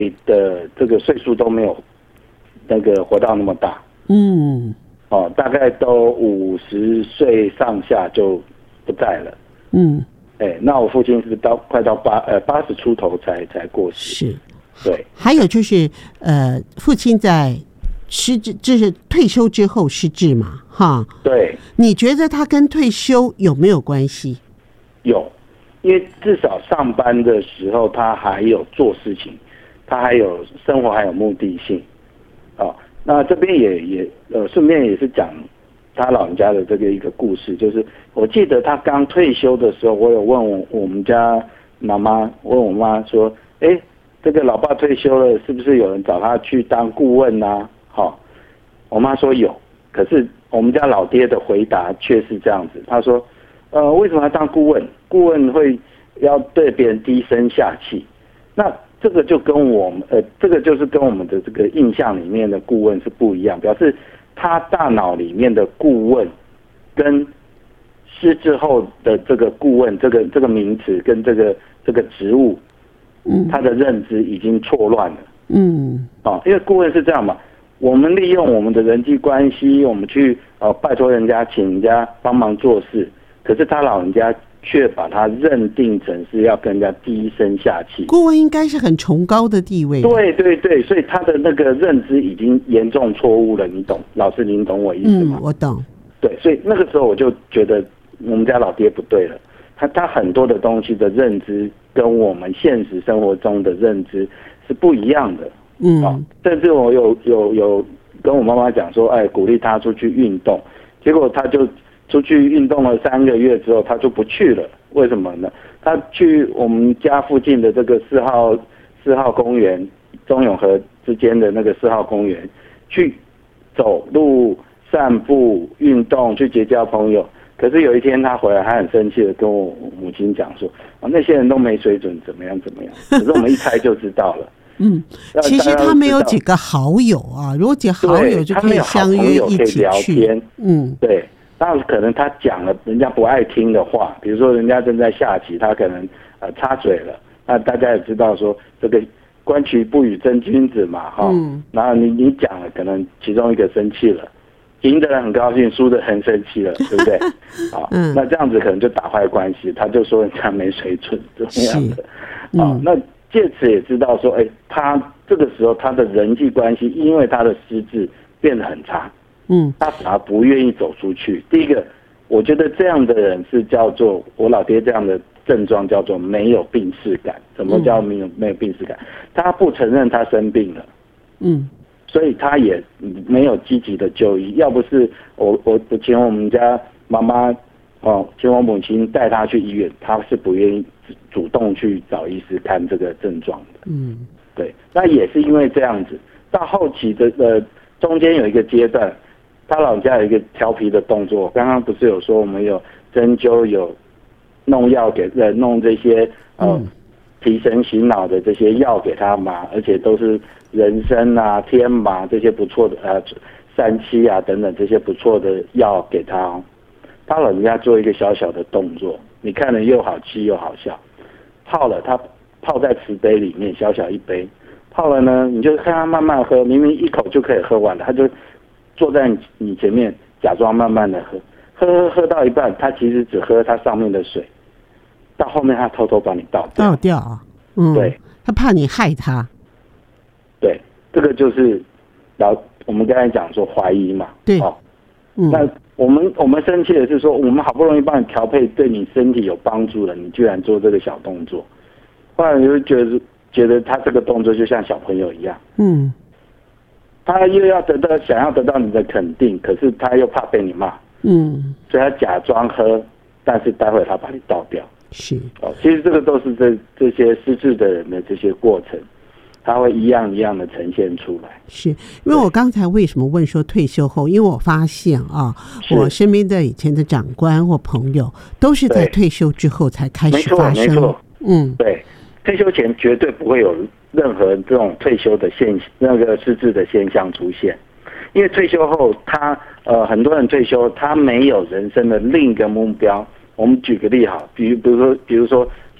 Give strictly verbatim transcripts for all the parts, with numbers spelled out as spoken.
的这个岁数都没有那个活到那么大， 嗯， 哦，大概都五十岁上下就不在了， 嗯， 哎，那我父亲是到快到八呃八十出头才才过世， 是， 对， 还有就是呃，父亲在失智，就是退休之后失智嘛，哈， 对， 你觉得他跟退休有没有关系？ 有，因为至少上班的时候他还有做事情，他还有生活还有目的性，哦，那这边也也呃顺便也是讲他老人家的这个一个故事，就是我记得他刚退休的时候，我有问我我们家妈妈问我妈说，哎，这个老爸退休了，是不是有人找他去当顾问啊？好、哦，我妈说有，可是我们家老爹的回答却是这样子，他说。呃，为什么要当顾问？顾问会要对别人低声下气，那这个就跟我们呃，这个就是跟我们的这个印象里面的顾问是不一样，表示他大脑里面的顾问跟失智后的这个顾问这个这个名词跟这个这个职务，嗯，他的认知已经错乱了，嗯，哦，因为顾问是这样嘛。我们利用我们的人际关系，我们去呃拜托人家，请人家帮忙做事，可是他老人家却把他认定成是要跟人家低声下气。 顾问应该是很崇高的地位。 对对对，所以他的那个认知已经严重错误了，你懂？老师，您懂我意思吗？ 嗯，我懂。 对，所以那个时候我就觉得我们家老爹不对了，他他很多的东西的认知跟我们现实生活中的认知是不一样的。嗯，哦，甚至我有有有跟我妈妈讲说，哎，鼓励他出去运动，结果他就出去运动了三个月之后，他就不去了。为什么呢？他去我们家附近的这个四号四号公园，中永和之间的那个四号公园，去走路、散步、运动，去结交朋友。可是有一天他回来，他很生气的跟我母亲讲说，啊，那些人都没水准，怎么样怎么样。可是我们一猜就知道了。嗯， 其实他没有几个好友啊，如果几个好友就可以相约一起去聊天。 嗯， 对，那可能他讲了人家不爱听的话，比如说人家正在下棋，他可能呃插嘴了，那大家也知道说这个观棋不语真君子嘛，哈、嗯，然后你你讲了，可能其中一个生气了，赢的人很高兴，输的人很生气了，对不对？啊，嗯，那这样子可能就打坏关系，他就说人家没水准怎么样的，嗯、啊，那。借此也知道说，哎，他这个时候他的人际关系，因为他的失智变得很差，嗯，他反而不愿意走出去。第一个，我觉得这样的人是叫做我老爹这样的症状叫做没有病识感。什么叫没有没有病识感？他不承认他生病了，嗯，所以他也没有积极的就医。要不是我我我请我们家妈妈哦，请我母亲带他去医院，他是不愿意主动去找医师看这个症状的。嗯，对，那也是因为这样子，到后期的呃中间有一个阶段，他老人家有一个调皮的动作。刚刚不是有说我们有针灸，有弄药给呃弄这些呃提神醒脑的这些药给他嘛，而且都是人参啊、天麻这些不错的呃三七啊等等这些不错的药给他哦。他老人家做一个小小的动作，你看了又好气又好笑。泡了，他泡在瓷杯里面，小小一杯，泡了呢，你就看他慢慢喝，明明一口就可以喝完了，他就坐在你你前面，假装慢慢的喝，喝喝喝到一半，他其实只喝他上面的水，到后面他偷偷把你倒掉。 倒掉啊，嗯，对，他怕你害他。 对，这个就是老我们刚才讲说怀疑嘛， 对，哦， 嗯，那。我们我们生气的是说，我们好不容易帮你调配对你身体有帮助了，你居然做这个小动作，后来你就觉得觉得他这个动作就像小朋友一样，嗯，他又要得到想要得到你的肯定，可是他又怕被你骂，嗯，所以他假装喝，但是待会他把你倒掉， 是哦，其实这个都是这这些失智的人的这些过程。它会一样一样的呈现出来。 是因为我刚才为什么问说退休后，因为我发现啊，我身边的以前的长官或朋友都是在退休之后才开始发生。 没错，没错，嗯，对，退休前绝对不会有任何这种退休的现那个失智的现象出现，因为退休后他呃很多人退休他没有人生的另一个目标。我们举个例好，比如比如说比如说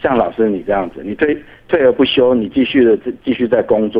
像老师你这样子，你退退而不休，你继续的继续在工作。